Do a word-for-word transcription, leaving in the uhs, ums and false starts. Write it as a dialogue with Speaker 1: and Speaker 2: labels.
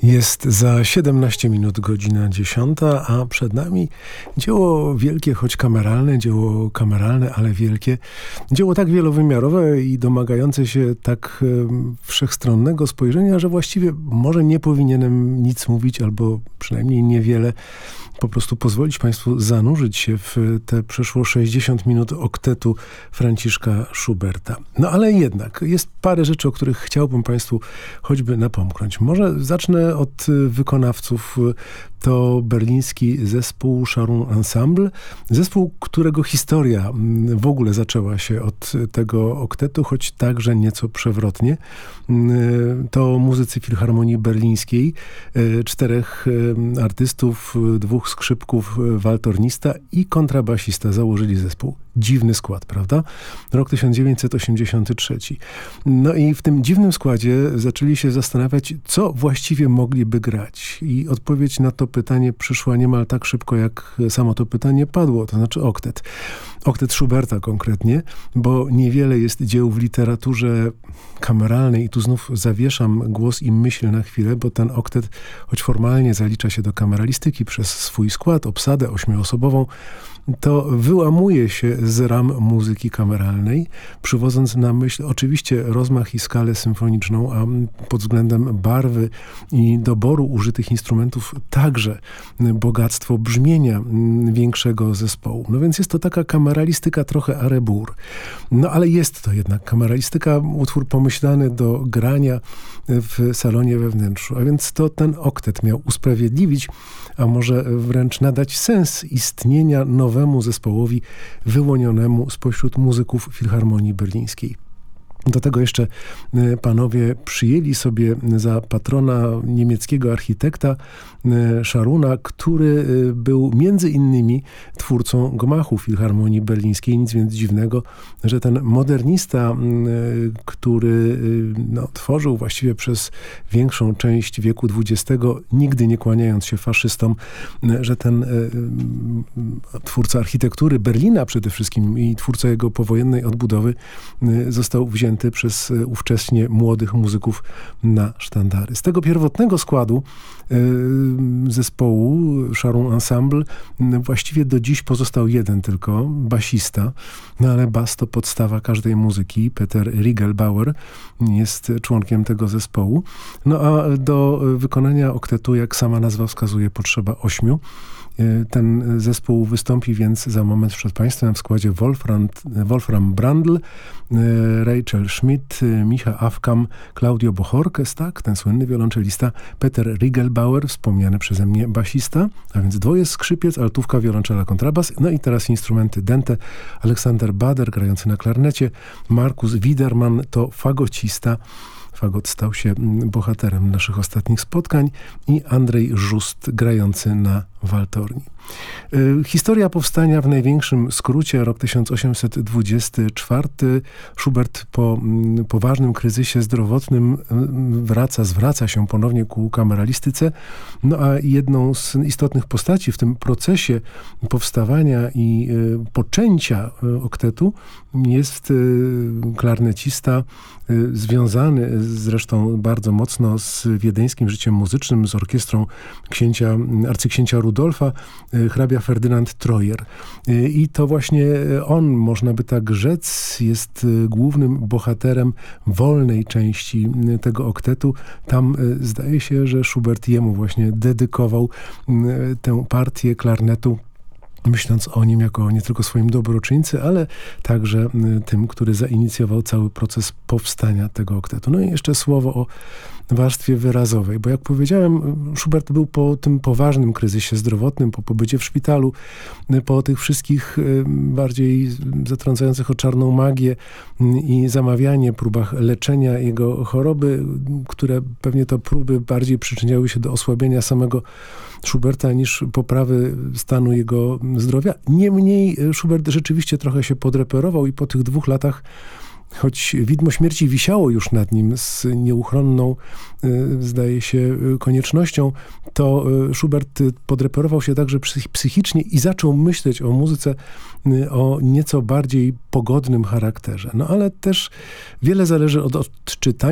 Speaker 1: Jest za siedemnaście minut godzina dziesiąta, a przed nami dzieło wielkie, choć kameralne, dzieło kameralne, ale wielkie. Dzieło tak wielowymiarowe i domagające się tak e, wszechstronnego spojrzenia, że właściwie może nie powinienem nic mówić, albo przynajmniej niewiele. Po prostu pozwolić Państwu zanurzyć się w te przeszło sześćdziesiąt minut oktetu Franciszka Schuberta. No ale jednak jest parę rzeczy, o których chciałbym Państwu choćby napomknąć. Może zacznę od wykonawców. To berliński zespół Sharun Ensemble. Zespół, którego historia w ogóle zaczęła się od tego oktetu, choć także nieco przewrotnie. To muzycy Filharmonii Berlińskiej, czterech artystów, dwóch skrzypków, waltornista i kontrabasista założyli zespół. Dziwny skład, prawda? Rok tysiąc dziewięćset osiemdziesiąty trzeci. No i w tym dziwnym składzie zaczęli się zastanawiać, co właściwie mogliby grać. I odpowiedź na to pytanie przyszła niemal tak szybko, jak samo to pytanie padło, to znaczy oktet. Oktet Schuberta konkretnie, bo niewiele jest dzieł w literaturze kameralnej i tu znów zawieszam głos i myśl na chwilę, bo ten oktet, choć formalnie zalicza się do kameralistyki przez swój skład, obsadę ośmioosobową, to wyłamuje się z ram muzyki kameralnej, przywodząc na myśl oczywiście rozmach i skalę symfoniczną, a pod względem barwy i doboru użytych instrumentów także bogactwo brzmienia większego zespołu. No więc jest to taka kameralistyka trochę arebur. No ale jest to jednak kameralistyka, utwór pomyślany do grania w salonie we wnętrzu. A więc to ten oktet miał usprawiedliwić, a może wręcz nadać sens istnienia nowemu zespołowi wyłonionemu spośród muzyków Filharmonii Berlińskiej. Do tego jeszcze panowie przyjęli sobie za patrona niemieckiego architekta Sharuna, który był między innymi twórcą gmachu Filharmonii Berlińskiej. Nic więc dziwnego, że ten modernista, który no, tworzył właściwie przez większą część wieku dwudziestego, nigdy nie kłaniając się faszystom, że ten twórca architektury Berlina przede wszystkim i twórca jego powojennej odbudowy został wzięty przez ówcześnie młodych muzyków na sztandary. Z tego pierwotnego składu y, zespołu Sharun Ensemble właściwie do dziś pozostał jeden tylko, basista, no ale bas to podstawa każdej muzyki. Peter Riegelbauer jest członkiem tego zespołu. No a do wykonania oktetu, jak sama nazwa wskazuje, potrzeba ośmiu. Ten zespół wystąpi więc za moment przed Państwem w składzie Wolfram, Wolfram Brandl, Rachel Schmidt, Micha Awkam, Claudio Bochorquez, tak, ten słynny wiolonczelista, Peter Riegelbauer, wspomniany przeze mnie basista, a więc dwoje skrzypiec, altówka, wiolonczela, kontrabas, no i teraz instrumenty dęte, Aleksander Bader grający na klarnecie, Markus Widerman to fagocista. Fagot stał się bohaterem naszych ostatnich spotkań i Andrzej Żust grający na waltorni. Historia powstania w największym skrócie, rok tysiąc osiemset dwudziesty czwarty. Schubert po poważnym kryzysie zdrowotnym wraca, zwraca się ponownie ku kameralistyce. No a jedną z istotnych postaci w tym procesie powstawania i poczęcia oktetu jest klarnecista związany zresztą bardzo mocno z wiedeńskim życiem muzycznym, z orkiestrą księcia, arcyksięcia Rudolfa, hrabia Ferdynand Troyer. I to właśnie on, można by tak rzec, jest głównym bohaterem wolnej części tego oktetu. Tam zdaje się, że Schubert jemu właśnie dedykował tę partię klarnetu, myśląc o nim jako nie tylko swoim dobroczyńcy, ale także tym, który zainicjował cały proces powstania tego oktetu. No i jeszcze słowo o warstwie wyrazowej, bo jak powiedziałem, Schubert był po tym poważnym kryzysie zdrowotnym, po pobycie w szpitalu, po tych wszystkich bardziej zatrącających o czarną magię i zamawianie, próbach leczenia jego choroby, które pewnie to próby bardziej przyczyniały się do osłabienia samego Schuberta niż poprawy stanu jego zdrowia. Niemniej Schubert rzeczywiście trochę się podreperował i po tych dwóch latach, choć widmo śmierci wisiało już nad nim z nieuchronną, zdaje się, koniecznością, to Schubert podreperował się także psychicznie i zaczął myśleć o muzyce o nieco bardziej pogodnym charakterze. No ale też wiele zależy od odczytania